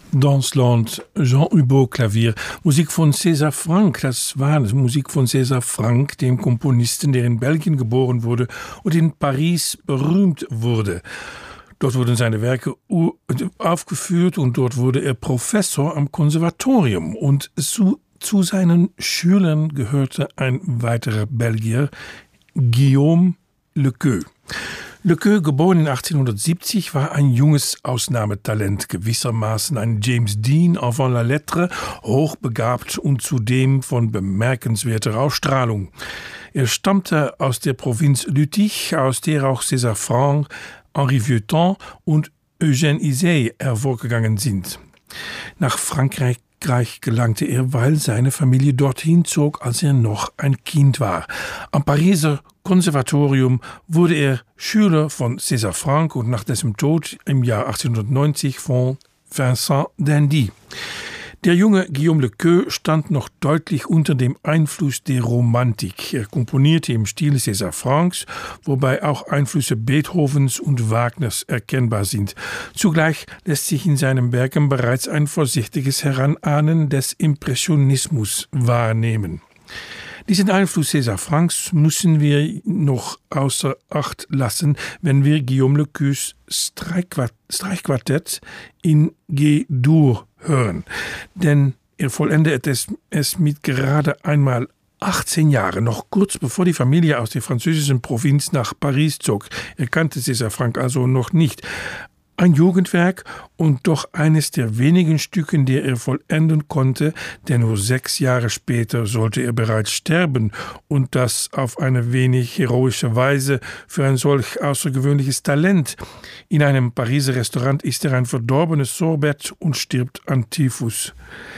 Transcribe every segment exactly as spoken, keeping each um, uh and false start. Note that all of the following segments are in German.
Dansland, Jean Hubaut Klavier, Musik von César Franck, das war Musik von César Franck, dem Komponisten, der in Belgien geboren wurde und in Paris berühmt wurde. Dort wurden seine Werke aufgeführt und dort wurde er Professor am Konservatorium. Und zu, zu seinen Schülern gehörte ein weiterer Belgier, Guillaume Lequeux. Lequeux, geboren in achtzehnhundertsiebzig, war ein junges Ausnahmetalent, gewissermaßen ein James Dean avant la lettre, hochbegabt und zudem von bemerkenswerter Ausstrahlung. Er stammte aus der Provinz Lüttich, aus der auch César Franck, Henri Vieuxtemps und Eugène Ysaye hervorgegangen sind. Nach Frankreich gelangte er, weil seine Familie dorthin zog, als er noch ein Kind war. Am Pariser Konservatorium wurde er Schüler von César Franck und nach dessen Tod im Jahr achtzehnhundertneunzig von Vincent d'Indy. Der junge Guillaume Lequeux stand noch deutlich unter dem Einfluss der Romantik. Er komponierte im Stil César Francks, wobei auch Einflüsse Beethovens und Wagners erkennbar sind. Zugleich lässt sich in seinen Werken bereits ein vorsichtiges Heranahnen des Impressionismus wahrnehmen. Diesen Einfluss César Francks müssen wir noch außer Acht lassen, wenn wir Guillaume Lequeux Streichquartett in G-Dur hören. Denn er vollendet es, es mit gerade einmal achtzehn Jahren, noch kurz bevor die Familie aus der französischen Provinz nach Paris zog. Er kannte César Franck also noch nicht. Ein Jugendwerk und doch eines der wenigen Stücken, die er vollenden konnte, denn nur sechs Jahre später sollte er bereits sterben und das auf eine wenig heroische Weise für ein solch außergewöhnliches Talent. In einem Pariser Restaurant isst er ein verdorbenes Sorbet und stirbt an Typhus.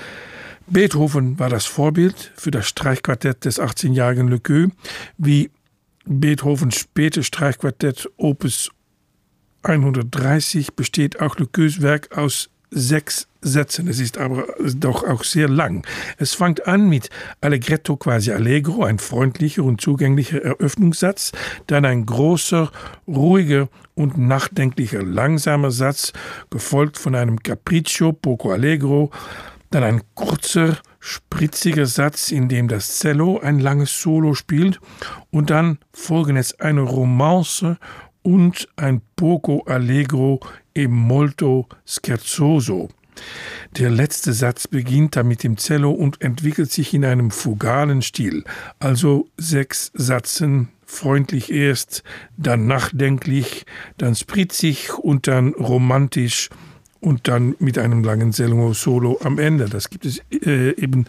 Beethoven war das Vorbild für das Streichquartett des achtzehnjährigen Lequeux, wie Beethovens spätes Streichquartett Opus hundertdreißig besteht auch Lequeux Werk aus sechs Sätzen. Es ist aber doch auch sehr lang. Es fängt an mit Allegretto quasi allegro, ein freundlicher und zugänglicher Eröffnungssatz, dann ein großer, ruhiger und nachdenklicher langsamer Satz, gefolgt von einem Capriccio poco allegro, dann ein kurzer, spritziger Satz, in dem das Cello ein langes Solo spielt und dann folgen es eine Romance und ein poco allegro e molto scherzoso. Der letzte Satz beginnt dann mit dem Cello und entwickelt sich in einem fugalen Stil, also sechs Sätzen, freundlich erst, dann nachdenklich, dann spritzig und dann romantisch und dann mit einem langen Cello-Solo am Ende. Das gibt es äh, eben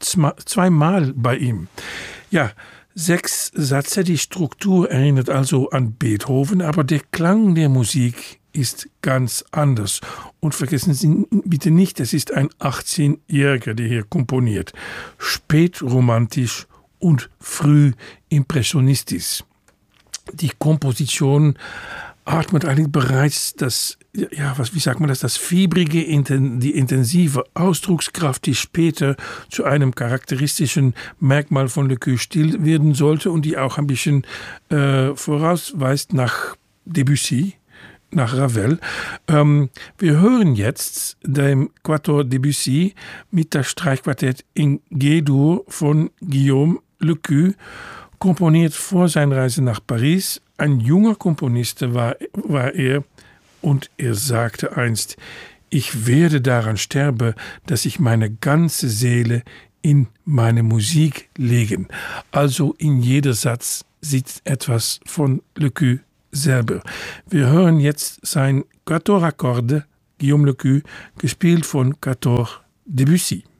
zweimal bei ihm. Ja, Sechs Sätze, die Struktur erinnert also an Beethoven, aber der Klang der Musik ist ganz anders. Und vergessen Sie bitte nicht, es ist ein achtzehnjähriger, der hier komponiert. Spätromantisch und früh impressionistisch. Die Komposition atmet eigentlich bereits das, ja, was, wie sagt man das, das fiebrige, die intensive Ausdruckskraft, die später zu einem charakteristischen Merkmal von Lequeux Stil werden sollte und die auch ein bisschen äh, vorausweist nach Debussy, nach Ravel. Ähm, wir hören jetzt den Quatuor Debussy mit das Streichquartett in G-Dur von Guillaume Lequeux, komponiert vor seiner Reise nach Paris. Ein junger Komponist war, war er und er sagte einst, ich werde daran sterben, dass ich meine ganze Seele in meine Musik legen. Also in jeder Satz sitzt etwas von Lequeux selber. Wir hören jetzt sein Quatuor à cordes, Guillaume Lequeux, gespielt von Quatuor Debussy.